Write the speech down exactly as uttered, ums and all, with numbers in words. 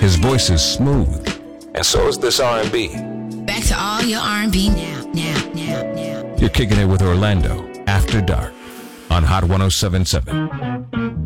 His voice is smooth, and so is this R and B. Back to all your R and B now, now, now, now. You're kicking it with Orlando After Dark on Hot one oh seven point seven.